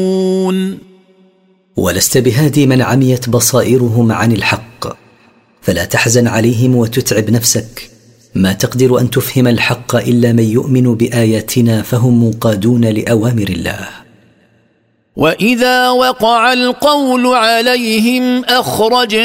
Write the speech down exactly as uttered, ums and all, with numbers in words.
ولست بهادي من عميت بصائرهم عن الحق، فلا تحزن عليهم وتتعب نفسك، ما تقدر أن تفهم الحق إلا من يؤمن بآياتنا فهم منقادون لأوامر الله. وإذا وقع القول عليهم أخرج